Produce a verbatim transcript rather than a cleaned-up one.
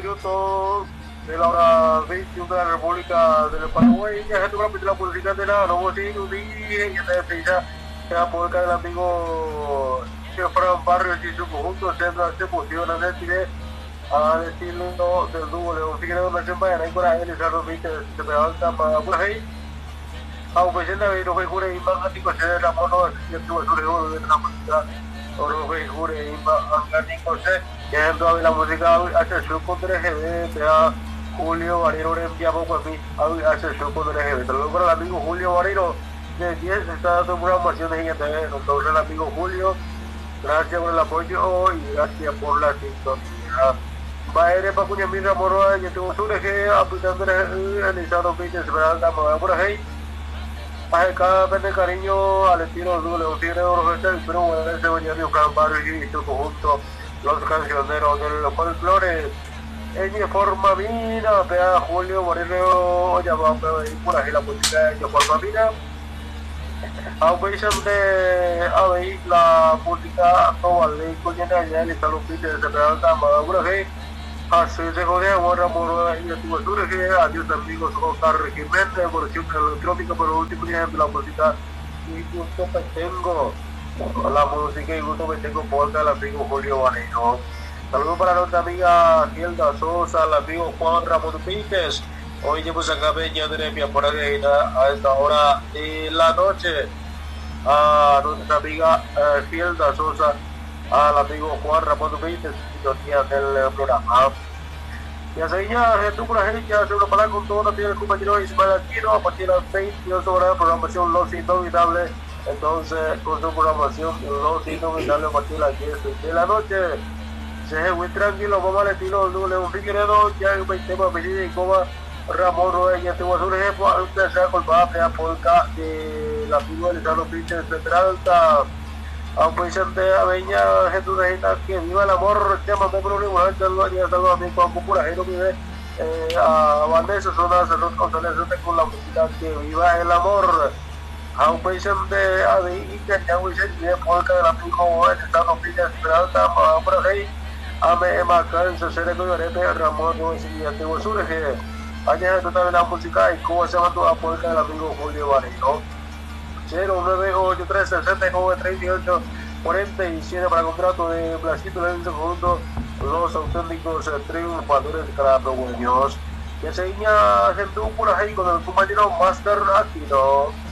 minutos de la hora veintiuno de la República del Paraguay. Ya se tuvo la publicidad de la Nuevo Siglo y ya se apoya el amigo Fran Barrios y su conjunto centro se fusiona decide a decirlo del dúo León Figueroa no se vayan a ir a él y se repite se me alta para por ahí aunque se le no fue jure y más ático se le ramó no es tuvo su león de la música o no fue jure y más ático se que es toda la música hace su contra G B sea Julio Barrero le enviamos por mí hace su contra G B saludos para el amigo Julio Barrero de diez está dando programación de gente entonces el amigo Julio gracias por el apoyo y gracias por la sintonía. Baere Pacuña Mira Moroa, yo tengo su eje, aplicando el estado de Esperanza, por ahí. A cada pende cariño al estilo de León Figueroa, pero bueno, ese venía de Fran Barrios y su conjunto, los cancioneros del folclore. En forma mina, vea Julio Moreno, ya va por ahí la música de forma mina. Aunque de a ver la música actual de Coñana ya le está los pites de Esperanza, Madura G. Así se jodía, Guarra Moro y Antigua Sur G. Adiós amigos, Oscar Jiménez, evolución electrónica, por último día de la música y gusto que tengo, la música y gusto que tengo por el amigo Julio Barrero. Saludos para nuestra amiga Gilda Sosa, el amigo Juan Ramón Pínez. Hoy llevamos acá Peña de Nepia por ahí a esta hora de la noche. A nuestra amiga eh, Gilda Sosa, al amigo Juan Ramón Benítez, sintonía del programa. Y así ya, gente, por ahí, ya se una palabra con todo el compañero Ismael Aquino, a partir de las veintiocho horas de programación Los Inolvidables. Entonces, con su programación Los Inolvidables a partir de las diez de la noche. Se ve muy tranquilo, vamos al estilo de León Figueroa, ya en el tema de y Coma. Ramón Rodríguez tuvo su ejemplo, usted se ha colpado de la polca de la figura de Carlos Pinches Central, aunque se te aveña Jesús de Gita, que viva el amor, tema de problema, ya saludos a mi Juan Pura, que vive a Vanessa, Zona, Cerros González, con la música, que viva el amor, aunque se te aveña, ya voy a decir, polca de la figura de Carlos Pinches Central, por ahí, a me macanza, se le coyorete, Ramón Rodríguez, y tuvo su ejemplo. Ayer total la música y cómo se llama tu apoyo del amigo Julio Barrero. cero nueve ocho tres sesenta y nueve treinta y ocho cuarenta y siete para contrato de Blasito en segundo. Los auténticos triunfadores de Carapehueños. Que se niña gente por ahí con el compañero Master Aquino.